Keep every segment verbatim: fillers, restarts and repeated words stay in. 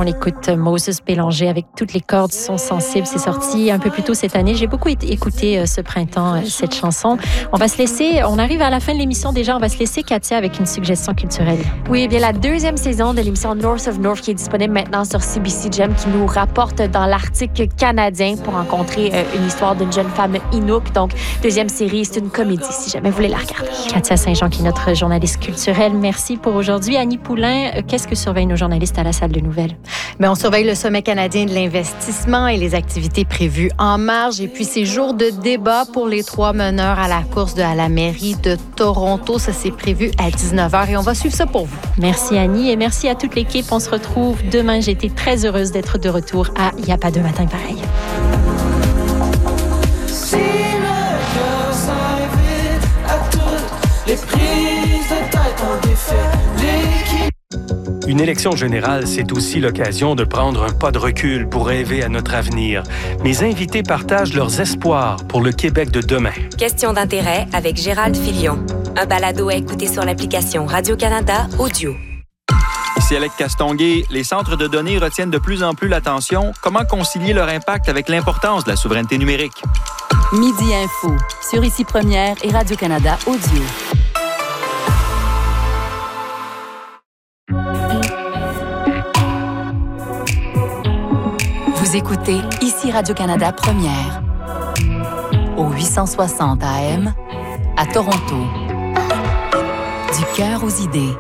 On écoute Moses Bélanger avec Toutes les cordes sont sensibles. C'est sorti un peu plus tôt cette année. J'ai beaucoup écouté ce printemps cette chanson. On va se laisser, on arrive à la fin de l'émission déjà. On va se laisser, Katia, avec une suggestion culturelle. Oui, eh bien la deuxième saison de l'émission North of North qui est disponible maintenant sur C B C Gem qui nous rapporte dans l'Arctique canadien pour rencontrer euh, une histoire d'une jeune femme Inuk. Donc, deuxième série, c'est une comédie si jamais vous voulez la regarder. Katia Saint-Jean qui est notre journaliste culturelle. Merci pour aujourd'hui. Annie Poulain, qu'est-ce que surveillent nos journalistes à la salle de nouvelles? Bien, on surveille le sommet canadien de l'investissement et les activités prévues en marge. Et puis, ces jours de débat pour les trois meneurs à la course de à la mairie de Toronto. Ça, c'est prévu à dix-neuf heures et on va suivre ça pour vous. Merci Annie et merci à toute l'équipe. On se retrouve demain. J'ai été très heureuse d'être de retour à Il n'y a pas deux matins pareil. Si le cœur s'invite à toutes les prises de tête en défait, l'équipe. Une élection générale, c'est aussi l'occasion de prendre un pas de recul pour rêver à notre avenir. Mes invités partagent leurs espoirs pour le Québec de demain. Question d'intérêt avec Gérald Filion. Un balado à écouter sur l'application Radio-Canada Audio. Ici Alec Castonguay, les centres de données retiennent de plus en plus l'attention. Comment concilier leur impact avec l'importance de la souveraineté numérique? Midi Info, sur Ici Première et Radio-Canada Audio. Vous écoutez Ici Radio-Canada Première, au huit cent soixante A M, à Toronto. Du cœur aux idées.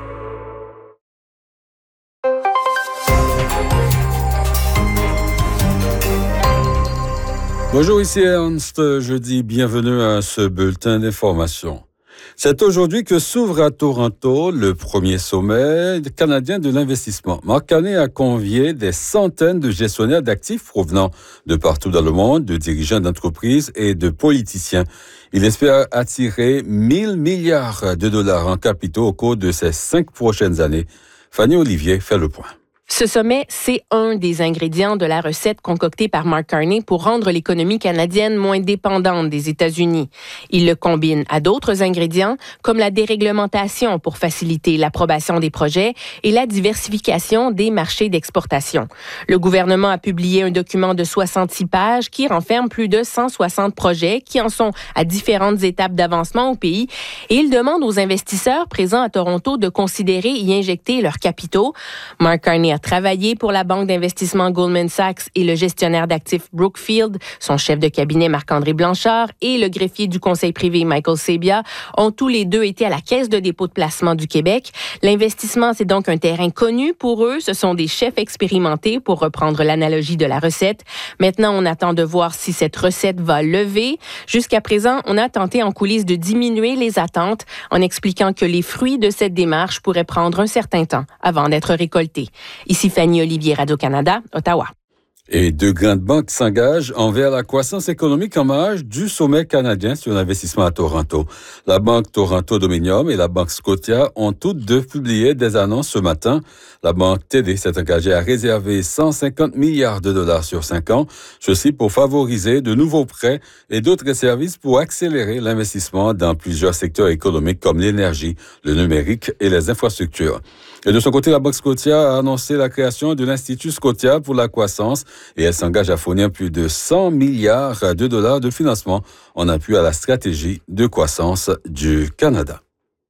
Bonjour, ici Ernst. Je dis bienvenue à ce bulletin d'information. C'est aujourd'hui que s'ouvre à Toronto le premier sommet canadien de l'investissement. Mark Carney a convié des centaines de gestionnaires d'actifs provenant de partout dans le monde, de dirigeants d'entreprises et de politiciens. Il espère attirer mille milliards de dollars en capitaux au cours de ces cinq prochaines années. Fanny Olivier fait le point. Ce sommet, c'est un des ingrédients de la recette concoctée par Mark Carney pour rendre l'économie canadienne moins dépendante des États-Unis. Il le combine à d'autres ingrédients, comme la déréglementation pour faciliter l'approbation des projets et la diversification des marchés d'exportation. Le gouvernement a publié un document de soixante-six pages qui renferme plus de cent soixante projets qui en sont à différentes étapes d'avancement au pays et il demande aux investisseurs présents à Toronto de considérer y injecter leurs capitaux. Mark Carney a travaillé pour la banque d'investissement Goldman Sachs et le gestionnaire d'actifs Brookfield. Son chef de cabinet Marc-André Blanchard et le greffier du conseil privé Michael Sabia ont tous les deux été à la Caisse de dépôt de placement du Québec. L'investissement, c'est donc un terrain connu pour eux. Ce sont des chefs expérimentés, pour reprendre l'analogie de la recette. Maintenant, on attend de voir si cette recette va lever. Jusqu'à présent, on a tenté en coulisses de diminuer les attentes en expliquant que les fruits de cette démarche pourraient prendre un certain temps avant d'être récoltés. Ici Fanny Olivier, Radio-Canada, Ottawa. Et deux grandes banques s'engagent envers la croissance économique en marge du sommet canadien sur l'investissement à Toronto. La Banque Toronto Dominion et la Banque Scotia ont toutes deux publié des annonces ce matin. La Banque T D s'est engagée à réserver cent cinquante milliards de dollars sur cinq ans, ceci pour favoriser de nouveaux prêts et d'autres services pour accélérer l'investissement dans plusieurs secteurs économiques comme l'énergie, le numérique et les infrastructures. Et de son côté, la Banque Scotia a annoncé la création de l'Institut Scotia pour la croissance et elle s'engage à fournir plus de cent milliards de dollars de financement en appui à la stratégie de croissance du Canada.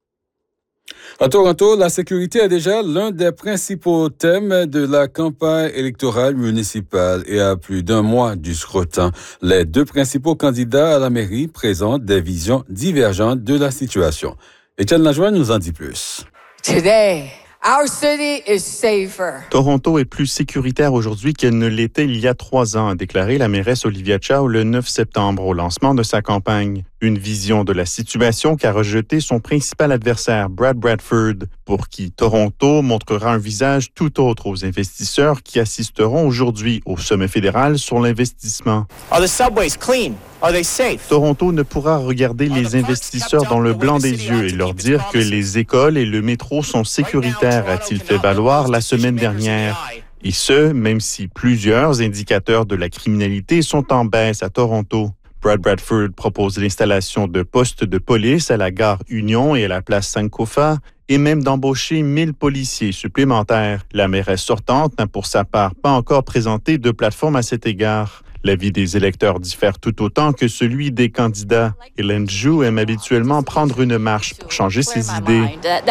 À Toronto, la sécurité est déjà l'un des principaux thèmes de la campagne électorale municipale et à plus d'un mois du scrutin, les deux principaux candidats à la mairie présentent des visions divergentes de la situation. Étienne Lajoie nous en dit plus. Today. Our city is safer. Toronto est plus sécuritaire aujourd'hui qu'elle ne l'était il y a trois ans, a déclaré la mairesse Olivia Chow le neuf septembre au lancement de sa campagne. Une vision de la situation qu'a rejeté son principal adversaire, Brad Bradford, pour qui Toronto montrera un visage tout autre aux investisseurs qui assisteront aujourd'hui au sommet fédéral sur l'investissement. Are the subways clean? Are they safe? Toronto ne pourra regarder les investisseurs dans le blanc des yeux et leur dire que les écoles et le métro sont sécuritaires, a-t-il fait valoir la semaine dernière. Et ce, même si plusieurs indicateurs de la criminalité sont en baisse à Toronto. Brad Bradford propose l'installation de postes de police à la gare Union et à la place Sankofa et même d'embaucher mille policiers supplémentaires. La mairesse sortante n'a pour sa part pas encore présenté de plateforme à cet égard. L'avis des électeurs diffère tout autant que celui des candidats. Hélène Jou aime habituellement prendre une marche pour changer ses idées.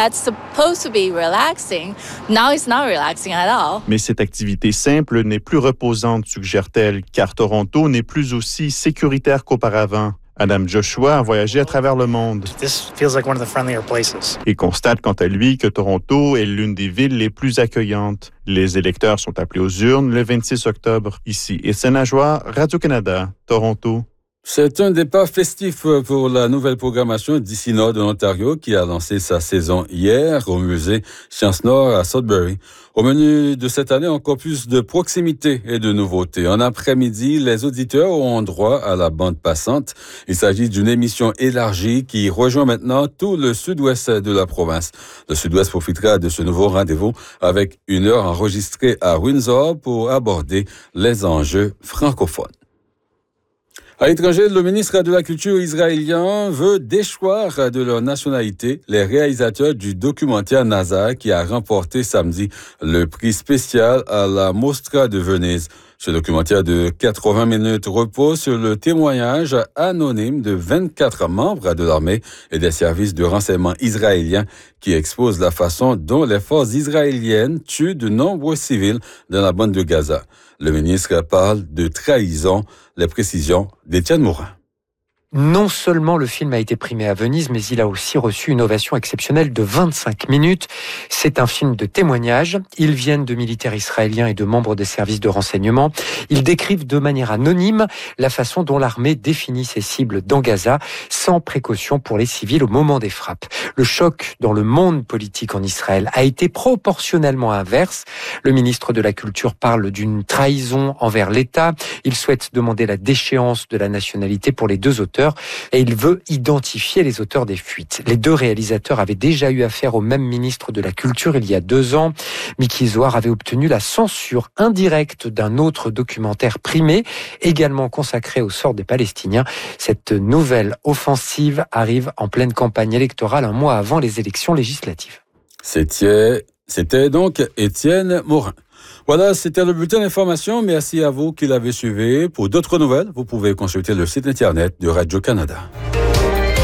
Mais cette activité simple n'est plus reposante, suggère-t-elle, car Toronto n'est plus aussi sécuritaire qu'auparavant. Madame Joshua a voyagé à travers le monde et constate quant à lui que Toronto est l'une des villes les plus accueillantes. Les électeurs sont appelés aux urnes le vingt-six octobre. Ici, Étienne Lajoie, Radio-Canada, Toronto. C'est un départ festif pour la nouvelle programmation d'ici Nord de l'Ontario qui a lancé sa saison hier au musée Sciences Nord à Sudbury. Au menu de cette année, encore plus de proximité et de nouveautés. En après-midi, les auditeurs auront droit à la bande passante. Il s'agit d'une émission élargie qui rejoint maintenant tout le sud-ouest de la province. Le sud-ouest profitera de ce nouveau rendez-vous avec une heure enregistrée à Windsor pour aborder les enjeux francophones. À l'étranger, le ministre de la Culture israélien veut déchoir de leur nationalité les réalisateurs du documentaire Nazar qui a remporté samedi le prix spécial à la Mostra de Venise. Ce documentaire de quatre-vingts minutes repose sur le témoignage anonyme de vingt-quatre membres de l'armée et des services de renseignement israéliens qui expose la façon dont les forces israéliennes tuent de nombreux civils dans la bande de Gaza. Le ministre parle de trahison. Les précisions d'Étienne Morin. Non seulement le film a été primé à Venise, mais il a aussi reçu une ovation exceptionnelle de vingt-cinq minutes. C'est un film de témoignage. Ils viennent de militaires israéliens et de membres des services de renseignement. Ils décrivent de manière anonyme la façon dont l'armée définit ses cibles dans Gaza, sans précaution pour les civils au moment des frappes. Le choc dans le monde politique en Israël a été proportionnellement inverse. Le ministre de la Culture parle d'une trahison envers l'État. Il souhaite demander la déchéance de la nationalité pour les deux auteurs. Et il veut identifier les auteurs des fuites. Les deux réalisateurs avaient déjà eu affaire au même ministre de la Culture il y a deux ans. Miki Zohar avait obtenu la censure indirecte d'un autre documentaire primé, également consacré au sort des Palestiniens. Cette nouvelle offensive arrive en pleine campagne électorale, un mois avant les élections législatives. C'était, c'était donc Étienne Morin. Voilà, c'était le bulletin d'information. Merci à vous qui l'avez suivi. Pour d'autres nouvelles, vous pouvez consulter le site Internet de Radio-Canada.